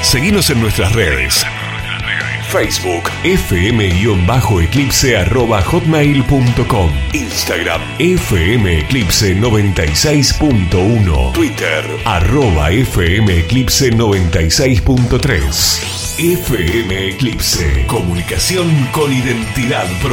Seguinos en nuestras redes. Facebook fm-eclipse@hotmail.com, Instagram fmeclipse96.1, Twitter @fmeclipse96.3. FM Eclipse, comunicación con identidad propia.